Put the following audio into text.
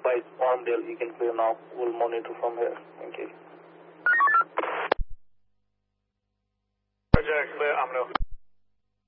by Palmdale, you can clear now. We'll monitor from here. Thank you. Roger, clear, I'm